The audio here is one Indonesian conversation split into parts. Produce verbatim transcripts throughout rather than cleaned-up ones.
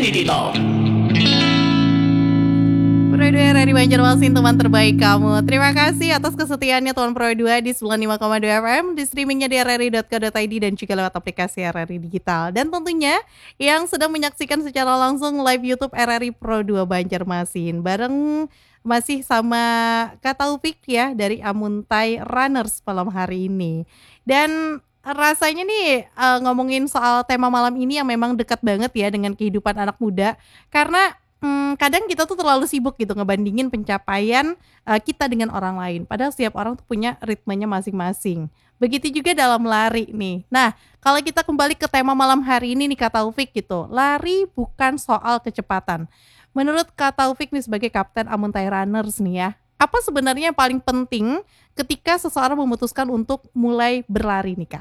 Digital. Pro dua R R I Banjarmasin, teman terbaik kamu. Terima kasih atas kesetiaannya Tuan Pro dua di sembilan puluh lima koma dua F M, di streamingnya di r r i dot co dot i d dan juga lewat aplikasi R R I Digital. Dan tentunya yang sedang menyaksikan secara langsung live YouTube R R I Pro dua Banjarmasin. Bareng masih sama Kak Taufik ya dari Amuntai Runners malam hari ini. Dan rasanya nih uh, ngomongin soal tema malam ini yang memang dekat banget ya dengan kehidupan anak muda. Karena Hmm, kadang kita tuh terlalu sibuk gitu ngebandingin pencapaian uh, kita dengan orang lain. Padahal setiap orang tuh punya ritmenya masing-masing. Begitu juga dalam lari nih. Nah, kalau kita kembali ke tema malam hari ini nih Kak Taufik gitu. Lari bukan soal kecepatan. Menurut Kak Taufik nih sebagai Kapten Amuntai Runners nih ya. Apa sebenarnya yang paling penting ketika seseorang memutuskan untuk mulai berlari nih Kak?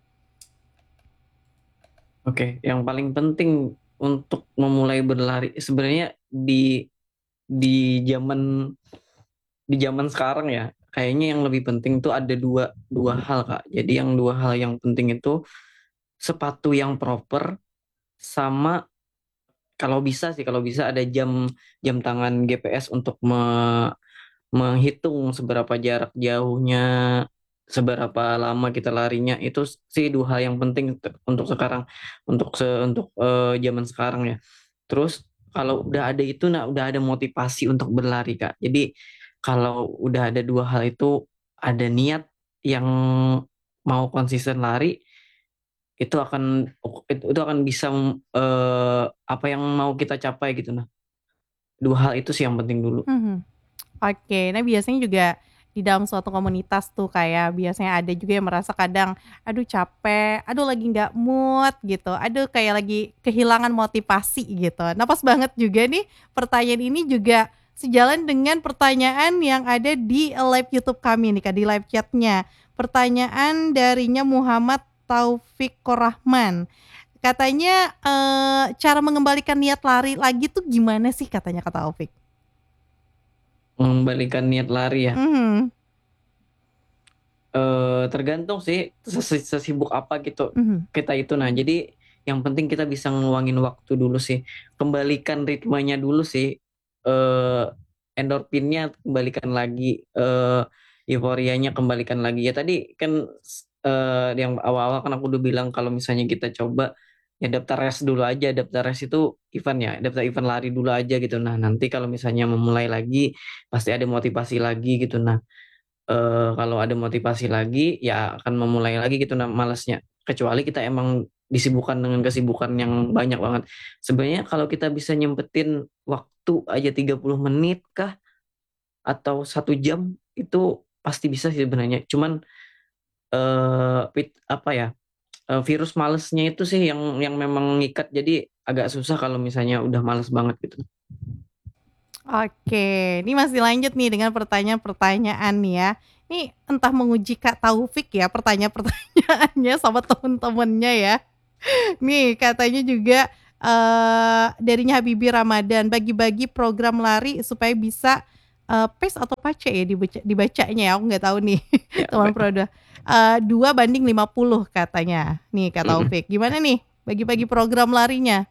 Oke, yang paling penting untuk memulai berlari sebenarnya di di zaman di zaman sekarang ya, kayaknya yang lebih penting tuh ada dua dua hal, Kak. Jadi yang dua hal yang penting itu sepatu yang proper sama kalau bisa sih, kalau bisa ada jam jam tangan G P S untuk me menghitung seberapa jarak jauhnya, seberapa lama kita larinya. Itu sih dua hal yang penting te untuk sekarang, untuk se untuk, eee, zaman sekarang ya. Terus kalau udah ada itu, nah udah ada motivasi untuk berlari, Kak. Jadi kalau udah ada dua hal itu, ada niat yang mau konsisten lari, itu akan ok it itu akan bisa, eee, apa yang mau kita capai gitu. Nah, dua hal itu sih yang penting dulu. Mhm. Oke, nah biasanya juga di dalam suatu komunitas tuh kayak biasanya ada juga yang merasa kadang, aduh capek, aduh lagi nggak mood gitu, aduh kayak lagi kehilangan motivasi gitu. Nah pas banget juga nih pertanyaan ini juga sejalan dengan pertanyaan yang ada di live YouTube kami nih Kak, di live chatnya. Pertanyaan darinya Muhammad Taufik Korahman. Katanya eh, cara mengembalikan niat lari lagi tuh gimana sih katanya Kak Taufik? Mengembalikan niat lari ya? Mhm. Eee, tergantung sih sesi sesibuk apa gitu Mhm. kita itu. Nah, jadi yang penting kita bisa ngeluangin waktu dulu sih, kembalikan ritmenya dulu sih, eee, endorfinnya kembalikan lagi, eee, euforianya kembalikan lagi. Ya tadi kan s eee, yang awal-awal kan aku udah bilang kalau misalnya kita coba, ya daftar race dulu aja, daftar race itu event ya, daftar event lari dulu aja gitu. Nah, nanti kalau misalnya memulai lagi, pasti ada motivasi lagi gitu. Nah, Eee, kalau ada motivasi lagi, ya akan memulai lagi gitu nah malesnya. Kecuali kita emang disibukkan dengan kesibukan yang banyak banget. Sebenarnya kalau kita bisa nyempetin waktu aja tiga puluh menit kah, atau satu jam, itu pasti bisa sih sebenarnya. Cuman, eee, pit apa ya, eee, virus malesnya itu sih yang yang memang ngikat, jadi agak susah kalau misalnya udah males banget gitu. Oke, ini masih lanjut nih dengan pertanyaan-pertanyaan nih ya. Ini entah menguji Kak Taufik ya pertanyaan-pertanyaannya sama temen-temennya ya. Nih katanya juga eh darinya Habibie Ramadan bagi-bagi program lari supaya bisa eh, pace atau pace ya dibaca, dibacanya ya aku nggak tahu nih Ya, teman baik. Proda. Eh, dua banding lima puluh katanya. Nih Kak Mhm. Taufik, gimana nih bagi-bagi program larinya?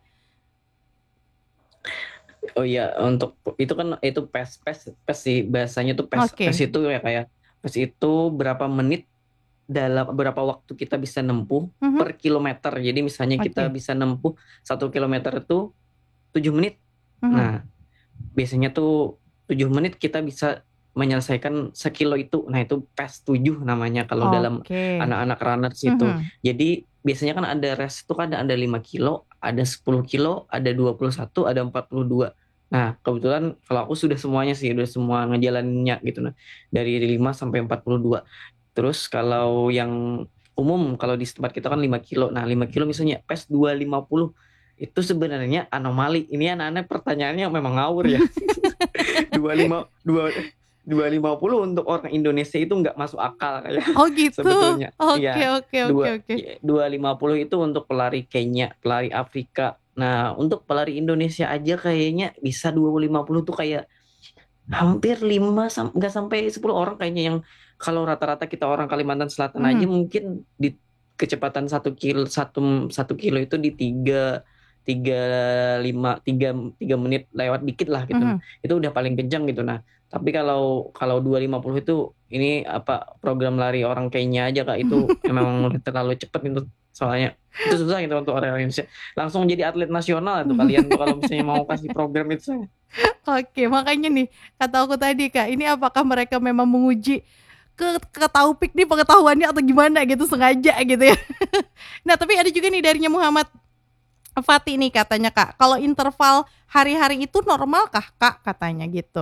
Oh iya, untuk itu kan itu PES PES PES sih bahasanya tuh PES. PES Oke, itu ya kayak PES itu berapa menit dalam berapa waktu kita bisa nempuh mhm, per kilometer. Jadi misalnya kita oke, bisa nempuh satu kilometer itu tujuh menit. mhm, Nah, biasanya tuh tujuh menit kita bisa menyelesaikan sekilo itu. Nah, itu PES tujuh namanya kalau dalam oke, anak-anak runners itu. mhm. Jadi biasanya kan ada race itu kan ada lima kilo, ada sepuluh kilo, ada dua puluh satu, ada empat puluh dua. Nah, kebetulan kalau aku sudah semuanya sih, udah semua ngejalaninnya gitu nah. Dari lima sampai empat puluh dua. Terus kalau yang umum kalau di tempat kita kan lima kilo. Nah, lima kilo misalnya PES dua lima puluh itu sebenarnya anomali. Ini anak-anak pertanyaannya memang ngawur ya. dua lima dua dua lima puluh untuk orang Indonesia itu nggak masuk akal kayak Oh gitu? sebetulnya. Oke Iya, oke oke dua oke. dua lima puluh itu untuk pelari Kenya, pelari Afrika. Nah, untuk pelari Indonesia aja kayaknya bisa dua lima puluh tuh kayak hampir lima sam nggak sampai sepuluh orang kayaknya yang kalau rata-rata kita orang Kalimantan Selatan aja Mhm. mungkin di kecepatan satu kilo satu satu kilo itu di tiga tiga lima tiga tiga menit lewat dikit lah gitu. Mhm. Itu udah paling kencang gitu. Nah, tapi kalau kalau dua lima puluh itu ini apa program lari orang Kenya aja Kak, itu memang terlalu cepet itu soalnya. Itu susah gitu untuk orang Indonesia. Langsung jadi atlet nasional tuh kalian tuh kalau misalnya mau kasih program itu. Oke, makanya nih kata aku tadi Kak, ini apakah mereka memang menguji ke ke Taufik nih pengetahuannya atau gimana gitu, sengaja gitu ya. Nah, tapi ada juga nih darinya Muhammad Fatih nih katanya Kak, kalau interval hari-hari itu normalkah Kak katanya gitu?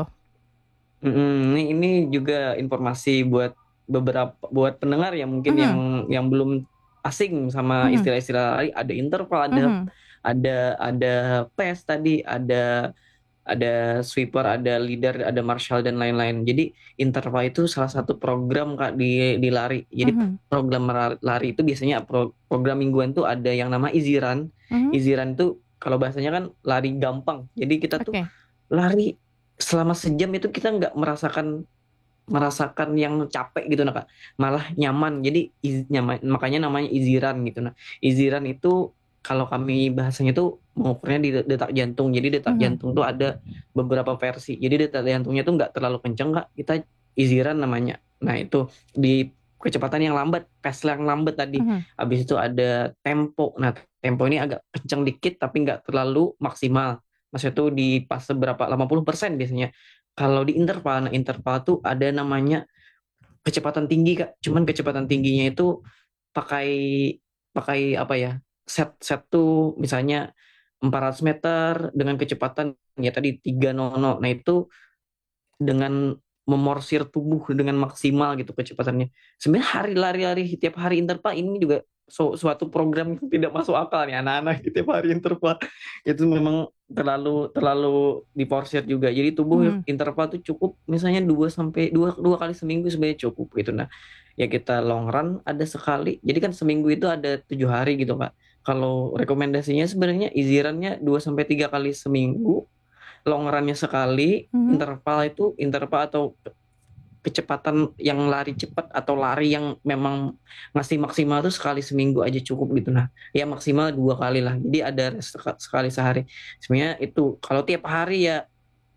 Mhm, ini ini juga informasi buat beberapa buat pendengar yang mungkin yang Mhm. yang belum asing sama Mhm. istilah-istilah lari, ada interval, ada Mhm. ada ada pace tadi, ada ada sweeper, ada leader, ada marshal dan lain-lain. Jadi interval itu salah satu program Kak di di lari. Jadi Mhm. program lar lari itu biasanya pro program mingguan tuh ada yang nama easy run. Mhm. Easy run tuh kalau bahasanya kan lari gampang. Jadi kita tuh Oke. lari selama sejam itu kita nggak merasakan merasakan yang capek gitu nah Kak, malah nyaman. Jadi iz nyaman makanya namanya easy run gitu. Nah, easy run itu kalau kami bahasanya tuh mengukurnya di detak jantung. Jadi detak Mhm. jantung tuh ada beberapa versi. Jadi detak jantungnya tuh nggak terlalu kenceng Kak, kita easy run namanya. Nah itu di kecepatan yang lambat, pace yang lambat tadi. Mhm. Habis itu ada tempo. Nah, tempo ini agak kenceng dikit tapi nggak terlalu maksimal. Maksudnya tuh di pas seberapa delapan puluh persen biasanya. Kalau di interval, nah interval tuh ada namanya kecepatan tinggi Kak. Cuman kecepatan tingginya itu pakai pakai apa ya? Set set tuh misalnya empat ratus meter dengan kecepatan ya tadi tiga nol. Nah, itu dengan memorsir tubuh dengan maksimal gitu kecepatannya. Sebenarnya hari lari-lari tiap hari interval ini juga su suatu program yang tidak masuk akal nih anak-anak tiap hari interval. Itu memang terlalu terlalu diporsir juga. Jadi tubuh Mhm. interval tuh cukup misalnya dua sampai dua dua kali seminggu sebenarnya cukup gitu. Nah, ya kita long run ada sekali. Jadi kan seminggu itu ada tujuh hari gitu, Kak. Kalau rekomendasinya sebenarnya easy run-nya dua sampai tiga kali seminggu, long run-nya sekali, Mhm. interval itu interval atau kecepatan yang lari cepat atau lari yang memang masih maksimal tuh sekali seminggu aja cukup gitu. Nah, ya maksimal dua kali lah. Jadi ada rest seka sekali sehari. Sebenarnya itu kalau tiap hari ya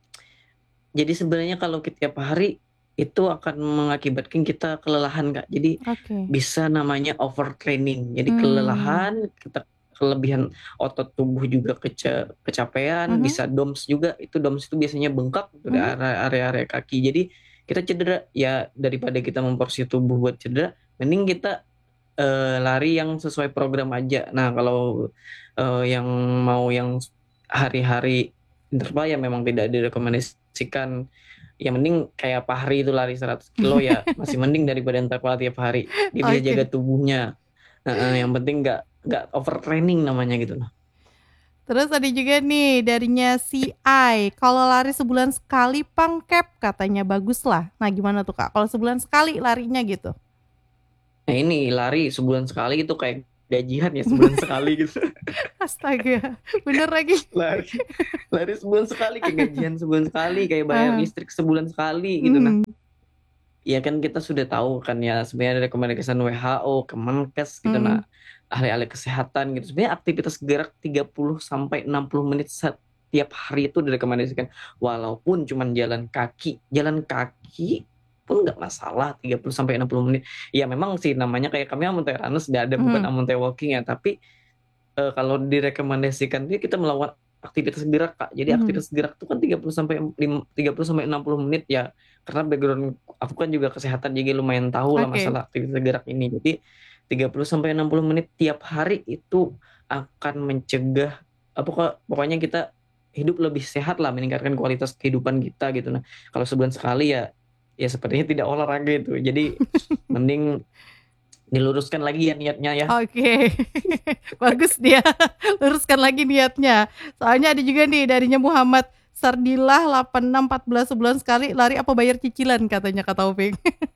jadi sebenarnya kalau ki tiap hari itu akan mengakibatkan kita kelelahan, Kak. Jadi Oke. bisa namanya overtraining. Jadi Mmm. kelelahan, kita kelebihan otot tubuh juga kece kecapean, Mhm. bisa DOMS juga. Itu DOMS itu biasanya bengkak di Mhm. area area-area kaki. Jadi kita cedera. Ya daripada kita memporsi tubuh buat cedera, mending kita, eee, lari yang sesuai program aja. Nah kalau, eee, yang mau yang hari-hari interval ya memang tidak direkomendasikan. Ya mending kayak Fahri itu lari seratus kilo ya masih mending daripada interval tiap hari. Dia bisa jaga Oke. tubuhnya. Heeh, yang penting nggak nggak overtraining namanya gitu loh. Terus ada juga nih darinya si I, kalau lari sebulan sekali pangkep katanya baguslah. Nah gimana tuh Kak, kalau sebulan sekali larinya gitu? Nah ini lari sebulan sekali itu kayak gajian ya sebulan sekali gitu. Astaga, bener lagi. Lari lari sebulan sekali, kayak gajian sebulan sekali, kayak bayar Heeh. listrik sebulan sekali gitu. Nah, Mhm. ya kan kita sudah tahu kan ya sebenarnya rekomendasi W H O, Kemenkes gitu. Nah, Mhm. ahli-ahli kesehatan gitu. Sebenarnya aktivitas gerak tiga puluh sampai enam puluh menit setiap hari itu direkomendasikan. Walaupun cuman jalan kaki, jalan kaki pun nggak masalah tiga puluh sampai enam puluh menit. Ya memang sih namanya kayak kami Amuntai Runners nggak ada bukan Mhm. Amuntai Walking ya, tapi Eee, kalau direkomendasikan dia kita melakukan aktivitas gerak, Kak. Jadi Mhm. aktivitas gerak itu kan tiga puluh sampai lim tiga puluh sampai enam puluh menit ya, karena background aku kan juga kesehatan jadi lumayan tahulah Oke. masalah aktivitas gerak ini. Jadi tiga puluh sampai enam puluh menit tiap hari itu akan mencegah eee, pokok pokoknya kita hidup lebih sehatlah, meningkatkan kualitas kehidupan kita gitu. Nah, kalau sebulan sekali ya ya sepertinya tidak olahraga itu. Jadi mending diluruskan lagi ya niatnya ya. Oke, bagus dia, luruskan lagi niatnya. Soalnya ada juga nih darinya Muhammad Sardilah delapan enam empat belas sebulan sekali lari apa bayar cicilan katanya Kak Taufik.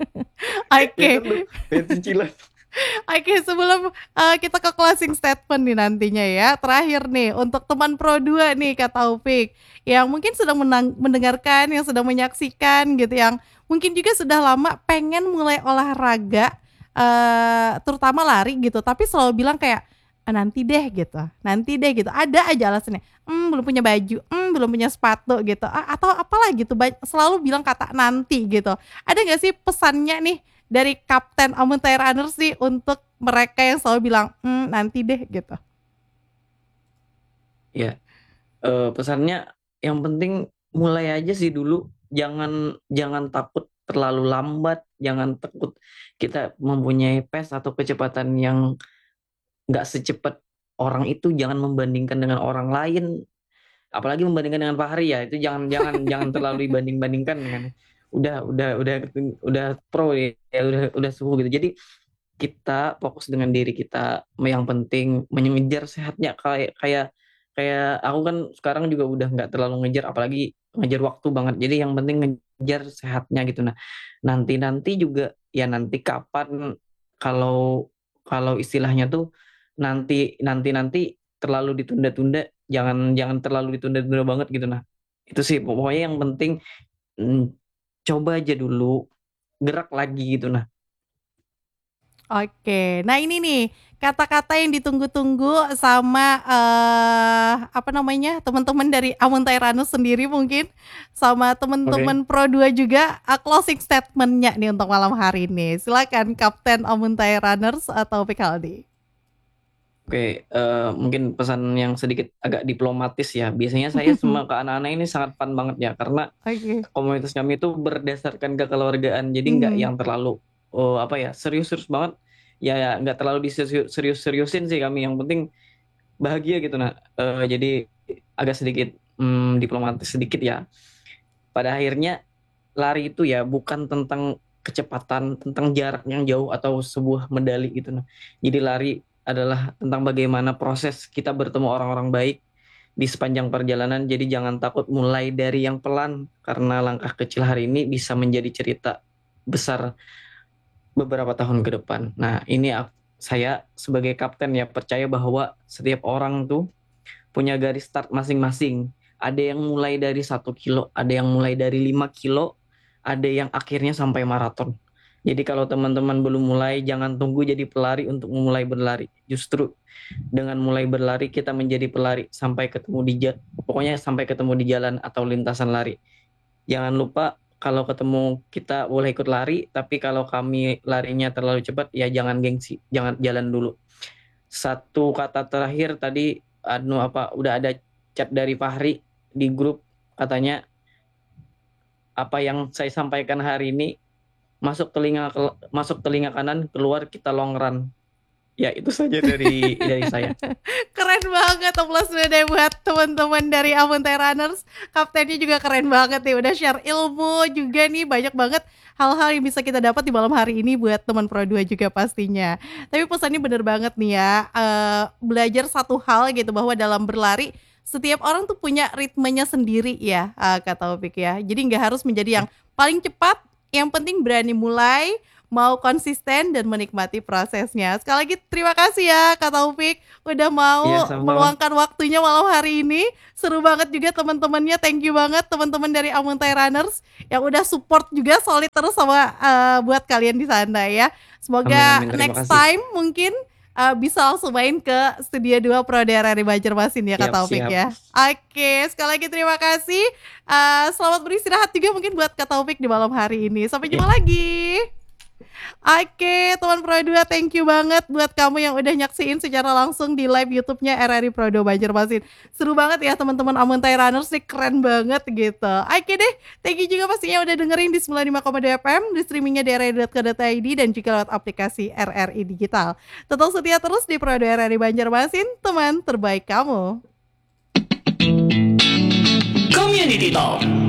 Ya Oke. kan tuh, bayar cicilan. Oke, sebelum, eee, kita ke closing statement nih nantinya ya, terakhir nih untuk teman Pro dua nih Kak Taufik, yang mungkin sedang menang mendengarkan, yang sedang menyaksikan gitu, yang mungkin juga sudah lama pengen mulai olahraga, eee, terutama lari gitu, tapi selalu bilang kayak, "Ah, nanti deh," gitu, "nanti deh," gitu, ada aja alasannya, mmm, belum punya baju, mmm, belum punya sepatu gitu, a atau apalah gitu, ba selalu bilang kata nanti gitu. Ada nggak sih pesannya nih dari Kapten Amuntai Runners nih untuk mereka yang selalu bilang, mmm, nanti deh gitu? Ya, eee, pesannya yang penting mulai aja sih dulu, jangan jangan takut terlalu lambat, jangan takut kita mempunyai pace atau kecepatan yang nggak secepat orang itu, jangan membandingkan dengan orang lain, apalagi membandingkan dengan Fahri ya, itu jangan jangan jangan terlalu dibanding-bandingkan dengan udah udah udah udah pro ya, udah udah suhu gitu. Jadi kita fokus dengan diri kita, yang penting mengejar sehatnya kayak kayak kayak aku kan sekarang juga udah nggak terlalu ngejar, apalagi ngejar waktu banget. Jadi yang penting ngejar sehatnya gitu. Nah, nanti-nanti juga ya nanti kapan kalau kalau istilahnya tuh nanti nanti-nanti terlalu ditunda-tunda, jangan jangan terlalu ditunda-tunda banget gitu. Nah, itu sih pokoknya yang penting, mmm, coba aja dulu, gerak lagi gitu. Nah, Oke. Nah ini nih, kata-kata yang ditunggu-tunggu sama, eee, apa namanya, teman-teman dari Amuntai Runners sendiri mungkin, sama oke. teman-teman Pro dua juga, eee, closing statement-nya nih untuk malam hari ini. Silakan Kapten Amuntai Runners atau Taufik Haldi. Oke, eee, mungkin pesan yang sedikit agak diplomatis ya. Biasanya saya sama ke anak-anak ini sangat fun banget ya, karena Oke. komunitas kami itu berdasarkan kekeluargaan. Jadi nggak Mhm. yang terlalu, eee, apa ya, serius-serius banget, ya ya nggak terlalu diseriu serius-seriusin sih kami, yang penting bahagia gitu. Nah, eee, jadi agak sedikit, mmm, diplomatis sedikit ya. Pada akhirnya lari itu ya bukan tentang kecepatan, tentang jarak yang jauh atau sebuah medali gitu, nah. Jadi lari adalah tentang bagaimana proses kita bertemu orang-orang baik di sepanjang perjalanan. Jadi jangan takut mulai dari yang pelan, karena langkah kecil hari ini bisa menjadi cerita besar beberapa tahun ke depan. Nah, ini ak saya sebagai kapten ya percaya bahwa setiap orang tuh punya garis start masing-masing. Ada yang mulai dari satu kilo, ada yang mulai dari lima kilo, ada yang akhirnya sampai maraton. Jadi kalau teman-teman belum mulai, jangan tunggu jadi pelari untuk memulai berlari. Justru dengan mulai berlari kita menjadi pelari sampai ketemu di ja pokoknya sampai ketemu di jalan atau lintasan lari. Jangan lupa kalau ketemu kita boleh ikut lari, tapi kalau kami larinya terlalu cepat ya jangan gengsi, jangan jalan dulu. Satu kata terakhir tadi, anu apa, udah ada chat dari Fahri di grup, katanya, "Apa yang saya sampaikan hari ini masuk telinga kel masuk telinga kanan, keluar kita long run." Ya itu saja dari dari saya. Keren banget, aplaus dulu deh buat teman-teman dari Amuntai Runners. Kaptennya juga keren banget nih, udah share ilmu juga nih, banyak banget hal-hal yang bisa kita dapat di malam hari ini buat teman Pro dua juga pastinya. Tapi pesannya bener banget nih ya, eee, belajar satu hal gitu bahwa dalam berlari, setiap orang tuh punya ritmenya sendiri ya, eee, kak Taufik ya. Jadi nggak harus menjadi yang paling cepat, yang penting berani mulai, mau konsisten dan menikmati prosesnya. Sekali lagi terima kasih ya Kak Taufik udah Iya, mau sama-sama. meluangkan waktunya malam hari ini. Seru banget juga teman-temannya. Thank you banget teman-teman dari Amuntai Runners yang udah support juga solid terus sama eh, buat kalian di sana ya. Amin Semoga amin, terima next kasih. time mungkin eh, bisa langsung main ke Studio dua Pro daerah di Banjarmasin ya Kak Siap Taufik siap. ya. Oke, sekali lagi terima kasih. Eh, selamat beristirahat juga mungkin buat Kak Taufik di malam hari ini. Sampai Iya. jumpa lagi. Oke, teman Pro dua, thank you banget buat kamu yang udah nyaksiin secara langsung di live YouTube-nya R R I Pro dua Banjarmasin. Seru banget ya teman-teman Amuntai Runners nih, keren banget gitu. Oke deh, thank you juga pastinya udah dengerin di sembilan puluh lima koma dua F M, di streamingnya di r r i dot co dot i d dan juga lewat aplikasi R R I Digital. Tetap setia terus di Pro dua R R I Banjarmasin, teman terbaik kamu. Community Talk.